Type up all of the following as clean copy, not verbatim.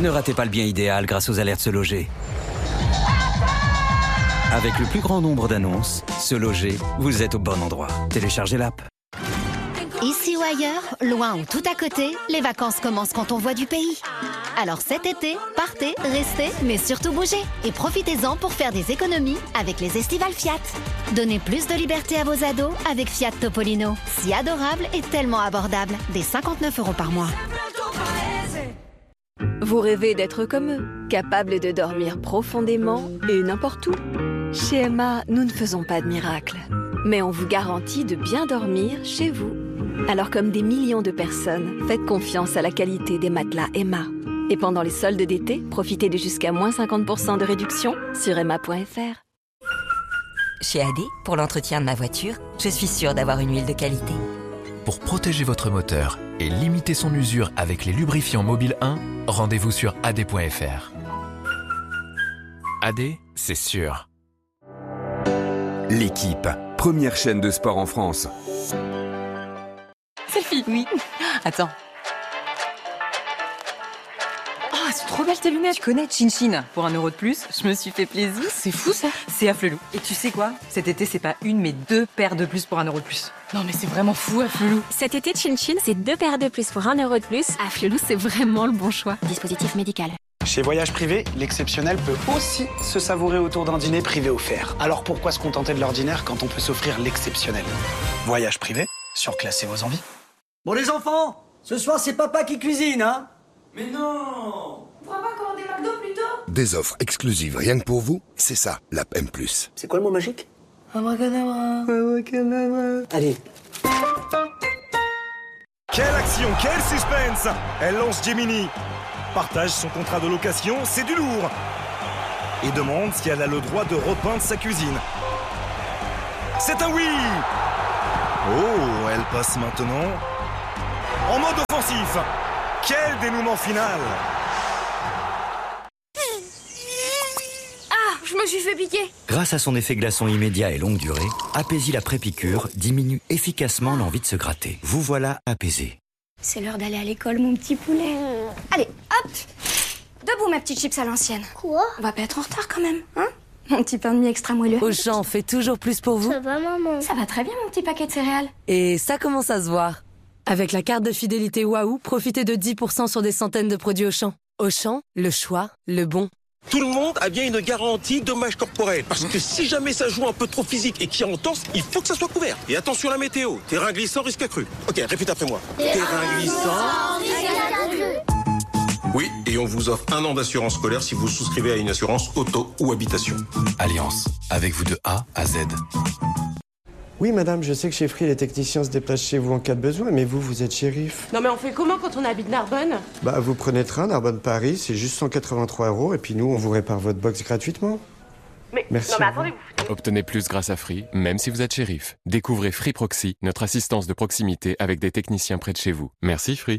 Ne ratez pas le bien idéal grâce aux alertes Se Loger. Avec le plus grand nombre d'annonces, Se Loger, vous êtes au bon endroit. Téléchargez l'app. Ici ou ailleurs, loin ou tout à côté, les vacances commencent quand on voit du pays. Alors cet été, partez, restez, mais surtout bougez. Et profitez-en pour faire des économies avec les estivales Fiat. Donnez plus de liberté à vos ados avec Fiat Topolino. Si adorable et tellement abordable. Dès 59 € par mois. Vous rêvez d'être comme eux, capables de dormir profondément et n'importe où. Chez Emma, nous ne faisons pas de miracles, mais on vous garantit de bien dormir chez vous. Alors comme des millions de personnes, faites confiance à la qualité des matelas Emma. Et pendant les soldes d'été, profitez de jusqu'à moins 50% de réduction sur emma.fr. Chez AD, pour l'entretien de ma voiture, je suis sûre d'avoir une huile de qualité. Pour protéger votre moteur et limiter son usure avec les lubrifiants Mobil 1, rendez-vous sur ad.fr. AD, c'est sûr. L'équipe, première chaîne de sport en France. Selfie. Oui. Attends. Oh, c'est trop belle tes lunettes. Tu connais Chin Pour 1 € de plus, je me suis fait plaisir. C'est fou ça. C'est Afflelou. Et tu sais quoi? Cet été, c'est pas une, mais 2 paires de plus pour 1 € de plus. Non mais c'est vraiment fou Afflelou. Cet été, Chin c'est 2 paires de plus pour 1 € de plus. Afflelou, c'est vraiment le bon choix. Dispositif médical. Chez Voyage Privé, l'exceptionnel peut aussi se savourer autour d'un dîner privé offert. Alors pourquoi se contenter de l'ordinaire quand on peut s'offrir l'exceptionnel? Voyage Privé, surclassez vos envies. Bon les enfants, ce soir c'est papa qui cuisine, hein? Mais non! On pourra pas commander McDo plutôt? Des offres exclusives rien que pour vous, c'est ça, l'app M+. C'est quoi le mot magique? Abracadabra. Abracadabra. Allez. Quelle action, quel suspense! Elle lance Gemini. Partage son contrat de location, c'est du lourd. Et demande si elle a le droit de repeindre sa cuisine. C'est un oui! Oh, elle passe maintenant en mode offensif. Quel dénouement final! Ah, je me suis fait piquer. Grâce à son effet glaçon immédiat et longue durée, Apaisil après-piqûre diminue efficacement l'envie de se gratter. Vous voilà apaisé. C'est l'heure d'aller à l'école, mon petit poulet. Allez, hop! Debout, ma petite chips à l'ancienne. Quoi? On va pas être en retard quand même, hein? Mon petit pain de mie extra moelleux. Auchan fait toujours plus pour vous. Ça va, maman? Ça va très bien, mon petit paquet de céréales. Et ça commence à se voir. Avec la carte de fidélité Waouh, profitez de 10% sur des centaines de produits Auchan. Auchan, le choix, le bon. Tout le monde a bien une garantie dommages corporels. Parce que si jamais ça joue un peu trop physique et qu'il y a entorse, il faut que ça soit couvert. Et attention à la météo. Terrain glissant, risque accru. Ok, répète après moi. Terrain glissant, risque accru. Oui, et on vous offre 1 an d'assurance scolaire si vous souscrivez à une assurance auto ou habitation. Alliance, avec vous de A à Z. Oui, madame, je sais que chez Free, les techniciens se déplacent chez vous en cas de besoin, mais vous êtes shérif. Non mais on fait comment quand on habite Narbonne? Bah, vous prenez le train, Narbonne-Paris, c'est juste 183 €, et puis nous, on vous répare votre box gratuitement. Mais, merci. Non mais attendez, vous... Obtenez plus grâce à Free, même si vous êtes shérif. Découvrez Free Proxy, notre assistance de proximité avec des techniciens près de chez vous. Merci Free.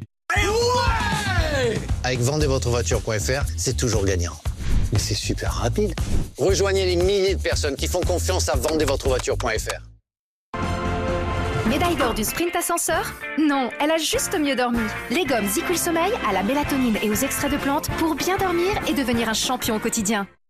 Avec vendezvotrevoiture.fr, c'est toujours gagnant. Mais c'est super rapide. Rejoignez les milliers de personnes qui font confiance à vendezvotrevoiture.fr. Médaille d'or du sprint ascenseur? Non, elle a juste mieux dormi. Les gommes ZzzQuil Sommeil à la mélatonine et aux extraits de plantes pour bien dormir et devenir un champion au quotidien.